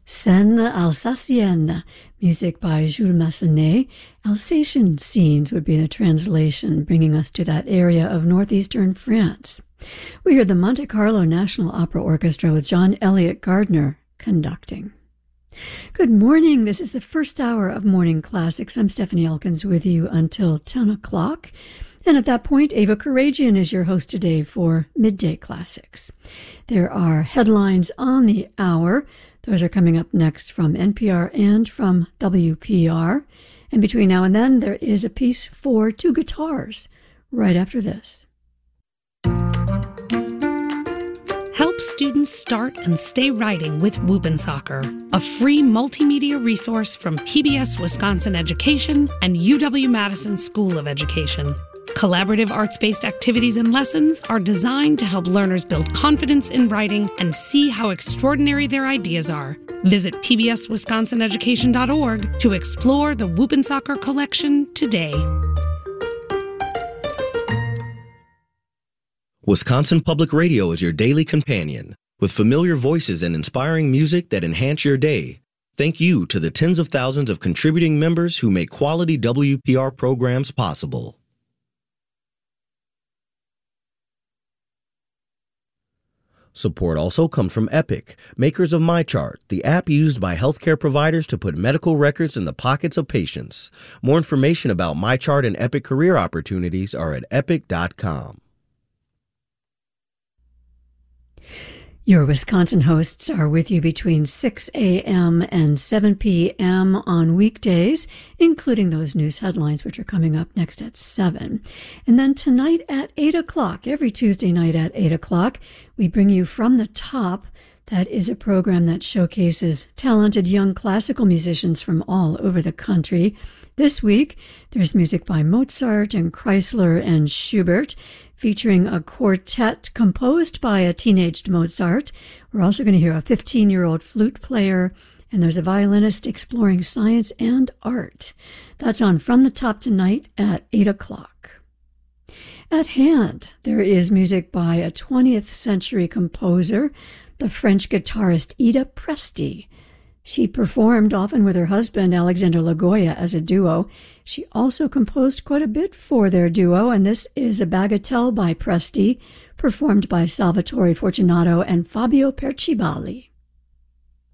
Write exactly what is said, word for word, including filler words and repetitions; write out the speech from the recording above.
Scène Alsacienne, music by Jules Massenet. Alsatian scenes would be the translation, bringing us to that area of northeastern France. We heard the Monte Carlo National Opera Orchestra with John Elliott Gardner conducting. Good morning. This is the first hour of Morning Classics. I'm Stephanie Elkins with you until ten o'clock. And at that point, Ava Karagian is your host today for Midday Classics. There are headlines on the hour. Those are coming up next from N P R and from W P R. And between now and then, there is a piece for two guitars right after this. Help students start and stay writing with Whoop'n'Soccer, a free multimedia resource from P B S Wisconsin Education and U W-Madison School of Education. Collaborative arts-based activities and lessons are designed to help learners build confidence in writing and see how extraordinary their ideas are. Visit P B S Wisconsin Education dot org to explore the Whoop'n'Soccer collection today. Wisconsin Public Radio is your daily companion, with familiar voices and inspiring music that enhance your day. Thank you to the tens of thousands of contributing members who make quality W P R programs possible. Support also comes from Epic, makers of MyChart, the app used by healthcare providers to put medical records in the pockets of patients. More information about MyChart and Epic career opportunities are at epic dot com. Your Wisconsin hosts are with you between six a.m. and seven p.m. on weekdays, including those news headlines, which are coming up next at seven. And then tonight at eight o'clock, every Tuesday night at eight o'clock, we bring you From the Top. That is a program that showcases talented young classical musicians from all over the country. This week, there's music by Mozart and Kreisler and Schubert, featuring a quartet composed by a teenaged Mozart. We're also going to hear a fifteen-year-old flute player, and there's a violinist exploring science and art. That's on From the Top tonight at eight o'clock. At hand, there is music by a twentieth century composer, the French guitarist Ida Presti. She performed often with her husband, Alexander Lagoya, as a duo. She also composed quite a bit for their duo, and this is a bagatelle by Presti, performed by Salvatore Fortunato and Fabio Percivali.